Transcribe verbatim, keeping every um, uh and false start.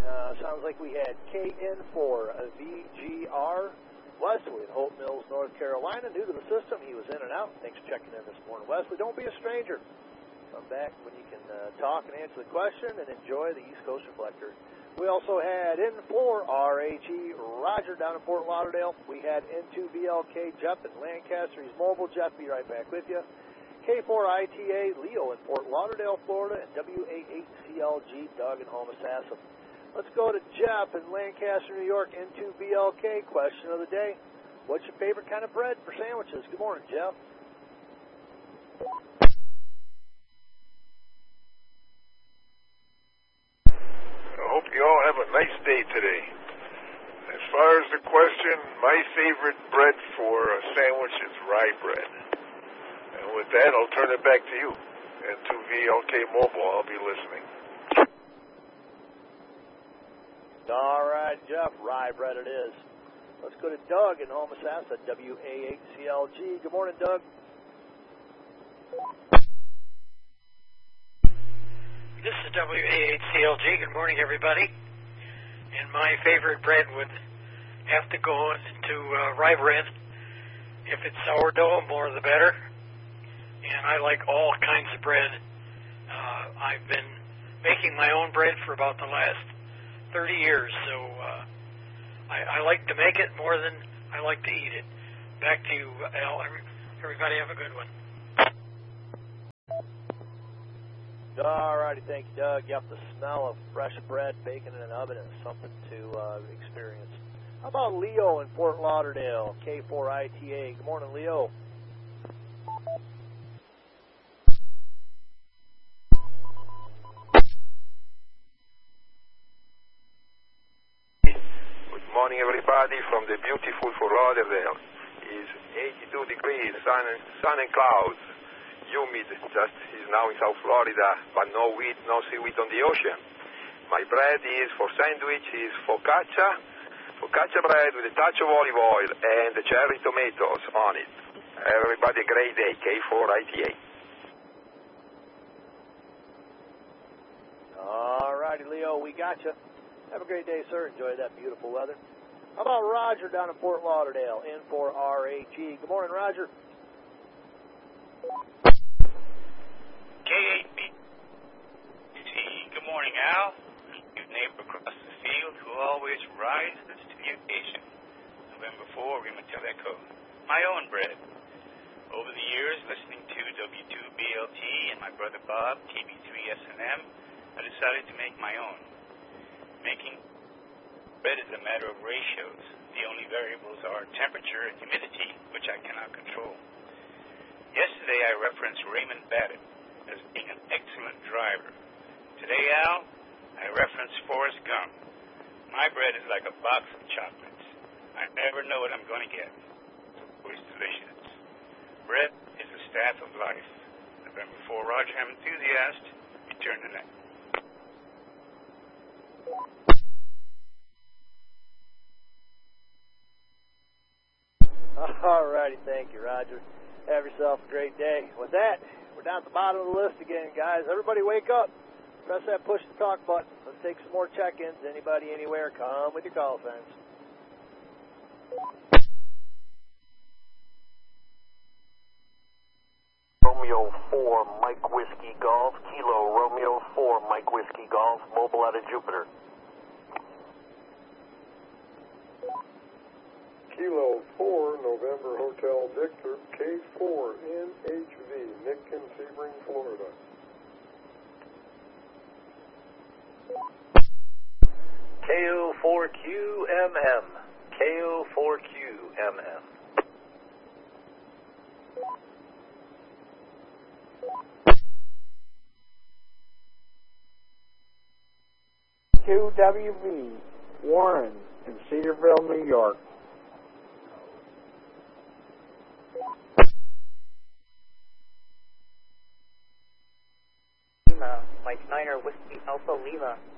Uh, sounds like we had K N four V G R Wesley in Hope Mills, North Carolina. New to the system. He was in and out. Thanks for checking in this morning, Wesley. Don't be a stranger. Come back when you can uh, talk and answer the question and enjoy the East Coast Reflector. We also had N four R H E Roger down in Fort Lauderdale. We had N two B L K Jeff in Lancaster. He's mobile. Jeff, be right back with you. K four I T A Leo in Fort Lauderdale, Florida, and W A eight C L G Doug in Homosassa. Let's go to Jeff in Lancaster, New York. N two B L K question of the day. What's your favorite kind of bread for sandwiches? Good morning, Jeff. I hope you all have a nice day today. As far as the question, my favorite bread for a sandwich is rye bread. And with that, I'll turn it back to you. And to V L K Mobile, I'll be listening. All right, Jeff, rye bread it is. Let's go to Doug in Homosassa, W A eight C L G. Good morning, Doug. This is W A eight C L G. Good morning, everybody. And my favorite bread would have to go into uh, rye bread. If it's sourdough, more the better. And I like all kinds of bread. Uh, I've been making my own bread for about the last thirty years, so uh, I, I like to make it more than I like to eat it. Back to you, Al. Everybody have a good one. All righty, thank you, Doug. Yep, the smell of fresh bread baking in an oven is something to uh, experience. How about Leo in Fort Lauderdale, K four I T A? Good morning, Leo. Good morning, everybody, from the beautiful Fort Lauderdale. It's eighty-two degrees, sun and, sun and clouds. Humid, just is now in South Florida, but no wheat, no seaweed on the ocean. My bread is for sandwich is focaccia, focaccia bread with a touch of olive oil and the cherry tomatoes on it. Everybody, a great day, K four I T A. All righty, Leo, we got you. Have a great day, sir. Enjoy that beautiful weather. How about Roger down in Fort Lauderdale, N four R H E? Good morning, Roger. K eight B T. Good morning, Al. Your neighbor across the field who always rises to the occasion. November fourth, Rematel Echo. My own bread. Over the years, listening to W two B L T and my brother Bob, K B three S and M, I decided to make my own. Making bread is a matter of ratios. The only variables are temperature and humidity, which I cannot control. Yesterday, I referenced Raymond Babbitt as being an excellent driver. Today, Al, I reference Forrest Gump. My bread is like a box of chocolates. I never know what I'm going to get. It's always delicious. Bread is the staff of life. November fourth, Roger Ham enthusiast. Return to net. All righty, thank you, Roger. Have yourself a great day. With that, we're down at the bottom of the list again, guys. Everybody wake up. Press that push to talk button. Let's take some more check-ins. Anybody, anywhere, come with your call signs. Romeo four, Mike Whiskey Golf. Kilo Romeo four, Mike Whiskey Golf. Mobile out of Jupiter. Kilo four, November Hotel Victor, K four N H V, Nick in Sebring, Florida. K O four Q M M. K O four Q M M. Q W V, Warren in Cedarville, New York. Mike Niner, Whiskey Alpha Lima.